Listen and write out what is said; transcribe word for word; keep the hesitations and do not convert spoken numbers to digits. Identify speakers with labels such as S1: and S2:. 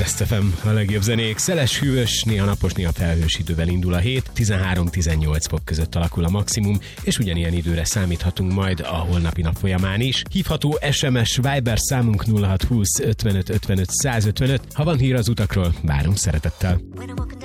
S1: Best ef em, a legjobb zenék. Szeles, hűvös, néha napos, néha felhős idővel indul a hét. tizenhárom-tizennyolc fok között alakul a maximum, és ugyanilyen időre számíthatunk majd a holnapi nap folyamán is. Hívható es em es, Viber számunk nulla hat húsz ötvenöt ötvenöt százötvenöt. Ha van hír az utakról, várunk szeretettel.